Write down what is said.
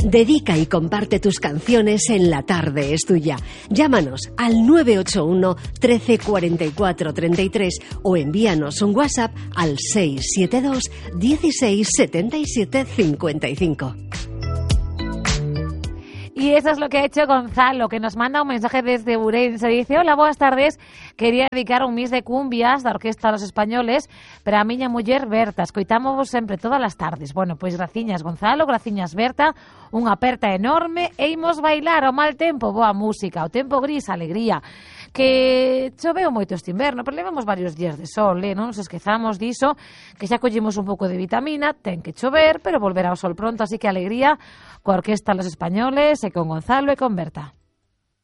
Dedica y comparte tus canciones en La Tarde es Tuya. Llámanos al 981 13 44 33 o envíanos un WhatsApp al 672 16 77 55. Y eso es lo que ha hecho Gonzalo, que nos manda un mensaje desde Ourense. Dice: hola, buenas tardes. Quería dedicar un mis de cumbias da Orquesta Los Españoles para a miña muller Berta. Escoitámos sempre todas as tardes. Bueno, pois graciñas Gonzalo, graciñas Berta. Unha aperta enorme e imos bailar ao mal tempo, boa música, ao tempo gris, alegría. Que choveu moito este inverno, pero levamos varios días de sol, non nos esquezamos diso, que xa collimos un pouco de vitamina, ten que chover, pero volverá o sol pronto, así que alegría coa Orquesta Los Españoles e con Gonzalo e con Berta.